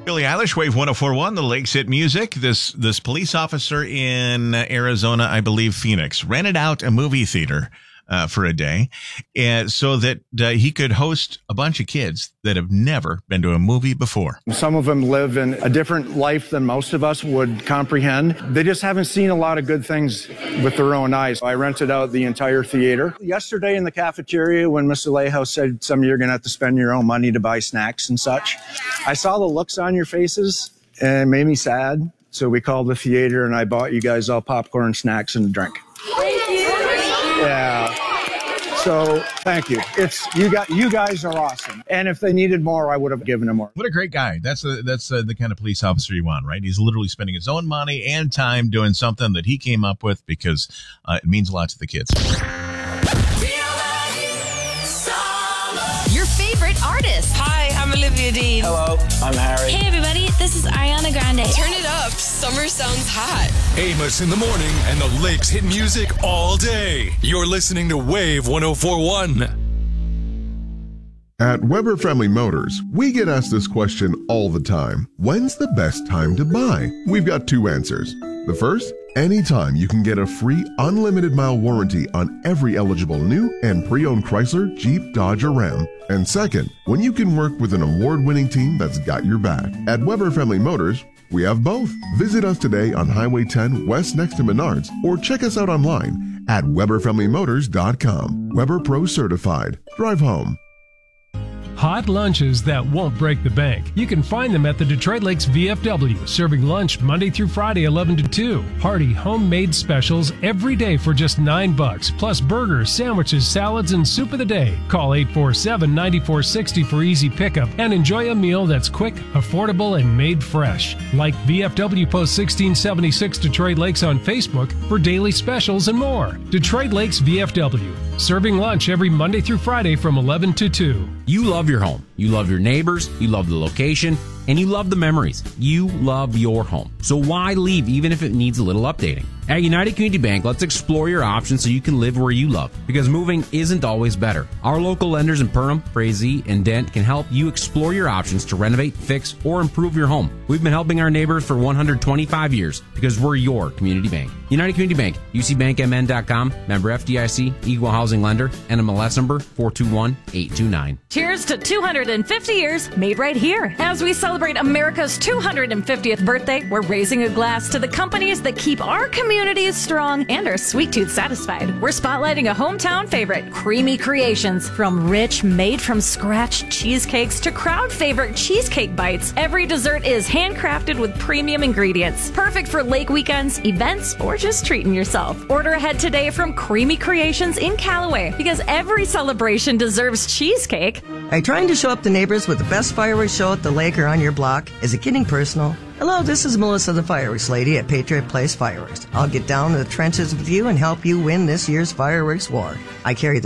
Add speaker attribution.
Speaker 1: Billie Eilish, Wave 104.1, the Lakes Hit Music. This police officer in Arizona, I believe Phoenix, rented out a movie theater for a day so that he could host a bunch of kids that have never been to a movie before.
Speaker 2: Some of them live in a different life than most of us would comprehend. They just haven't seen a lot of good things with their own eyes. I rented out the entire theater. Yesterday in the cafeteria, when Mr. Layhouse said some of you are going to have to spend your own money to buy snacks and such, I saw the looks on your faces and it made me sad. So we called the theater and I bought you guys all popcorn, snacks, and a drink.
Speaker 3: Thank you.
Speaker 2: Yeah. So thank you. You guys are awesome. And if they needed more, I would have given them more.
Speaker 1: What a great guy. That's the kind of police officer you want, right? He's literally spending his own money and time doing something that he came up with because it means a lot to the kids.
Speaker 4: Your favorite artist.
Speaker 5: Hi, I'm Olivia Dean.
Speaker 6: Hello, I'm Harry.
Speaker 4: Hey everybody, this is Ariana Grande.
Speaker 5: Turn it up. Summer sounds hot.
Speaker 7: Amos in the morning and the Lakes Hit Music all day. You're listening to Wave 104.1.
Speaker 8: At Weber Family Motors, we get asked this question all the time. When's the best time to buy? We've got two answers. The first, anytime you can get a free unlimited mile warranty on every eligible new and pre-owned Chrysler, Jeep, Dodge, or Ram. And second, when you can work with an award-winning team that's got your back. At Weber Family Motors, we have both. Visit us today on Highway 10 West next to Menards or check us out online at WeberFamilyMotors.com. Weber Pro Certified. Drive home.
Speaker 9: Hot lunches that won't break the bank. You can find them at the Detroit Lakes VFW, serving lunch Monday through Friday, 11 to 2. Hearty homemade specials every day for just $9, plus burgers, sandwiches, salads, and soup of the day. Call 847-9460 for easy pickup and enjoy a meal that's quick, affordable, and made fresh. Like VFW Post 1676 Detroit Lakes on Facebook for daily specials and more. Detroit Lakes VFW, serving lunch every Monday through Friday from 11 to 2.
Speaker 10: You love your home. You love your neighbors. You love the location. And you love the memories. You love your home. So why leave even if it needs a little updating? At United Community Bank, let's explore your options so you can live where you love. Because moving isn't always better. Our local lenders in Perham, Frazee, and Dent can help you explore your options to renovate, fix, or improve your home. We've been helping our neighbors for 125 years because we're your community bank. United Community Bank, ucbankmn.com, member FDIC, equal housing lender, NMLS number 421829.
Speaker 3: Cheers to 250 years made right here. As we celebrate America's 250th birthday, we're raising a glass to the companies that keep our communities strong and our sweet tooth satisfied. We're spotlighting a hometown favorite, Creamy Creations. From rich, made-from-scratch cheesecakes to crowd favorite cheesecake bites, every dessert is handcrafted with premium ingredients. Perfect for lake weekends, events, or just treating yourself. Order ahead today from Creamy Creations in Callaway, because every celebration deserves cheesecake.
Speaker 11: Are you trying to show up to neighbors with the best fireworks show at the lake or on your block? Is it getting personal? Hello, this is Melissa, the fireworks lady at Patriot Place Fireworks. I'll get down to the trenches with you and help you win this year's fireworks war. I carry the